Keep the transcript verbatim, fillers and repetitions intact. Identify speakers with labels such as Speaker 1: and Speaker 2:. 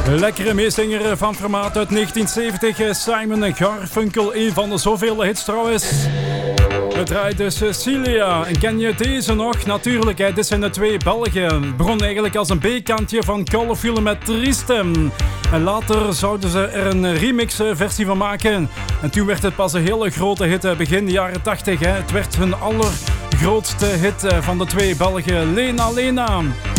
Speaker 1: Lekkere meezinger van formaat uit negentien zeventig, Simon Garfunkel, een van de zoveel hits trouwens. We draaien dus Cecilia. En ken je deze nog? Natuurlijk, hè, dit zijn de twee Belgen. Het begon eigenlijk als een B-kantje van Colorful met Triste. En later zouden ze er een remix-versie van maken. En toen werd het pas een hele grote hit, begin jaren tachtig. Hè. Het werd hun allergrootste hit van de twee Belgen, Lena Lena.